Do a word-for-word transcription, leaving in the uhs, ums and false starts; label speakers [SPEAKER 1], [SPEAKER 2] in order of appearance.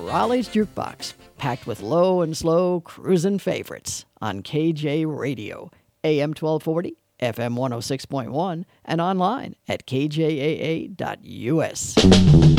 [SPEAKER 1] Raleigh's Jukebox, packed with low and slow cruising favorites on K J Radio, A M twelve forty, F M one oh six point one, and online at K J A A dot U S.